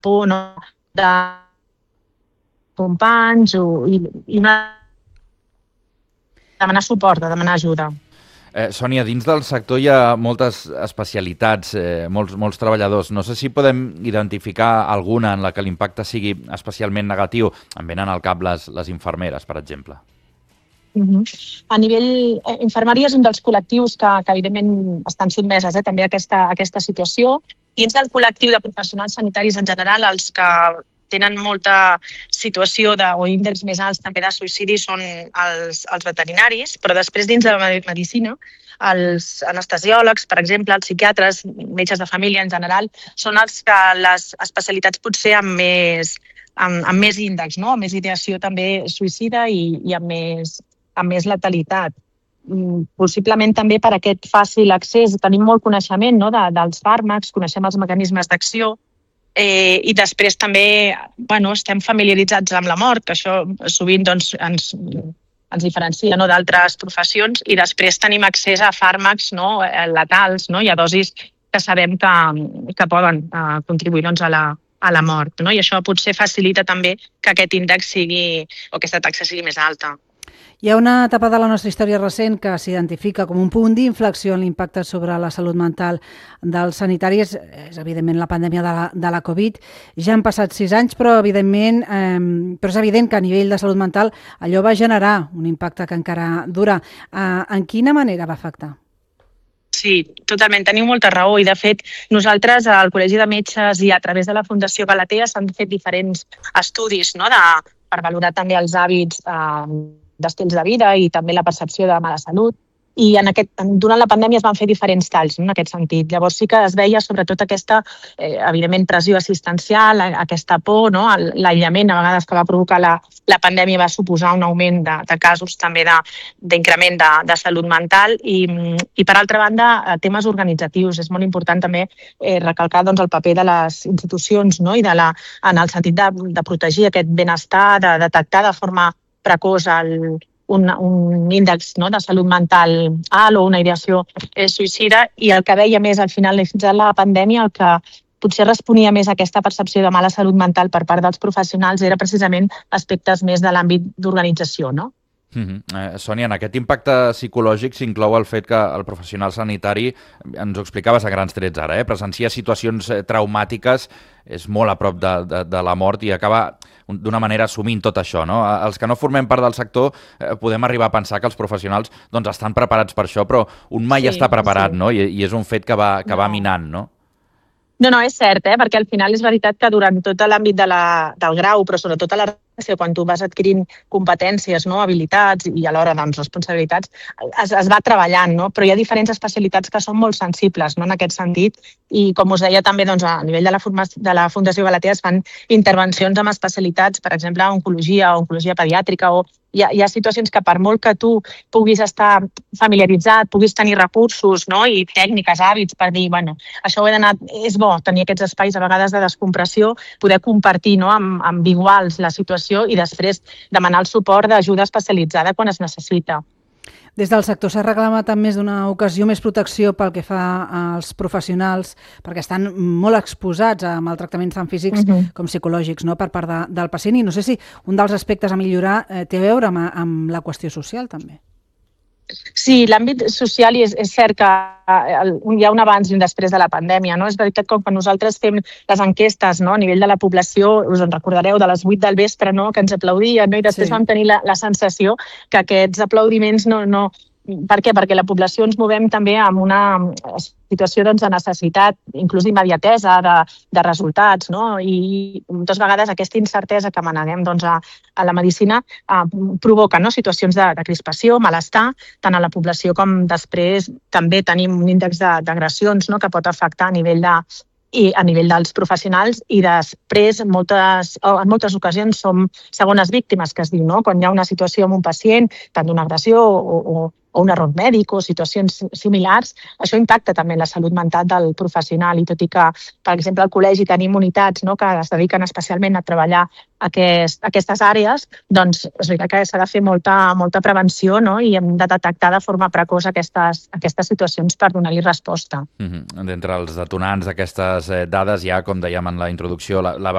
por, no?, de companys i demanar suport, de demanar ajuda. Sònia, dins del sector hi ha moltes especialitats, molts treballadors. No sé si podem identificar alguna en la que l'impacte sigui especialment negatiu. Em venen al cap les infermeres, per exemple. A nivell, infermeria és un dels col·lectius que evidentment estan sotmeses també a aquesta situació. Dins del col·lectiu de professionals sanitaris en general, els que tenen molta situació o índexs més alts també de suïcidi són els veterinaris, però després dins de la medicina, els anestesiòlegs, per exemple, els psiquiatres, metges de família en general, són els que les especialitats potser amb més índex, no? Amb més ideació també suïcida i amb més letalitat. Possiblement també per aquest fàcil accés. Tenim molt coneixement, no?, dels fàrmacs, coneixem els mecanismes d'acció, i després també estem familiaritzats amb la mort, que això sovint ens diferencia, no?, d'altres professions, i després tenim accés a fàrmacs, no?, letals, no?, i a dosis que sabem que poden contribuir, doncs, a la mort, no? I això potser facilita també que aquest índex sigui, o aquesta taxa sigui més alta. Hi ha una etapa de la nostra història recent que s'identifica com un punt d'inflexió en l'impacte sobre la salut mental dels sanitaris. És evidentment la pandèmia de la Covid. Ja han passat 6 anys, però és evident que a nivell de salut mental allò va generar un impacte que encara dura. En quina manera va afectar? Sí, totalment. Teniu molta raó i, de fet, nosaltres al Col·legi de Metges i a través de la Fundació Galatea s'han fet diferents estudis, no?, per valorar també els hàbits d'estils de vida i també la percepció de mala salut. I durant la pandèmia es van fer diferents talls, no?, en aquest sentit. Llavors sí que es veia sobretot aquesta, evidentment, pressió assistencial, aquesta por, no?, l'aïllament a vegades que va provocar la pandèmia va suposar un augment de casos també d'increment de salut mental i per altra banda, temes organitzatius. És molt important també recalcar, doncs, el paper de les institucions, no?, i en el sentit de protegir aquest benestar, de detectar de forma precoç un índex, no?, de salut mental alt o una ideació suïcida, i el que veia més al final de la pandèmia, el que potser responia més a aquesta percepció de mala salut mental per part dels professionals era precisament aspectes més de l'àmbit d'organització, no? Sònia, en aquest impacte psicològic s'inclou el fet que el professional sanitari, ens ho explicaves a grans trets ara, presencia situacions traumàtiques, és molt a prop de la mort i acaba d'una manera assumint tot això, no? Els que no formem part del sector podem arribar a pensar que els professionals estan preparats per això, però un mai està preparat, no? I és un fet que va minant, no? No, és cert, perquè al final és veritat que durant tot l'àmbit del grau, però sobretot a la recerca, quan tu vas adquirint competències, no?, habilitats i alhora, doncs, responsabilitats, es va treballant, no? Però hi ha diferents especialitats que són molt sensibles, no?, en aquest sentit, i com us deia també, doncs, a nivell de la Fundació Galatea es fan intervencions amb especialitats, per exemple, oncologia pediàtrica, o hi ha situacions que per molt que tu puguis estar familiaritzat, puguis tenir recursos, no?, i tècniques, hàbits per dir, bueno, això ho he d'anar, és bo tenir aquests espais a vegades de descompressió, poder compartir, no?, amb iguals la situació i després demanar el suport d'ajuda especialitzada quan es necessita. Des del sector s'ha reclamat en més d'una ocasió més protecció pel que fa als professionals, perquè estan molt exposats a maltractaments tant físics com psicològics, no?, per part del pacient. I no sé si un dels aspectes a millorar té a veure amb la qüestió social, també. Sí, l'àmbit social, i és cert que hi ha un abans i un després de la pandèmia, no? És veritat que quan nosaltres fem les enquestes, no?, a nivell de la població, us en recordareu, de les 8 del vespre, no?, que ens aplaudien, no?, i després vam tenir la sensació que aquests aplaudiments no. Per què? Perquè la població ens movem també amb una situació, doncs, de necessitat, inclús d'immediatesa, de resultats, no? I moltes vegades aquesta incertesa que maneguem, doncs, a la medicina provoca, no?, situacions de crispació, malestar, tant a la població com després també tenim un índex d'agressions, no?, que pot afectar a nivell dels professionals, i després en moltes ocasions som segones víctimes, que es diu, no? Quan hi ha una situació amb un pacient, tant d'una agressió o un error mèdic o situacions similars, això impacta també la salut mental del professional, i tot i que, per exemple, al col·legi tenim unitats, no?, que es dediquen especialment a treballar aquestes àrees, doncs és veritat que s'ha de fer molta prevenció, no?, i hem de detectar de forma precoç aquestes situacions per donar-hi resposta. D'entre els detonants d'aquestes dades hi ha, com dèiem en la introducció, la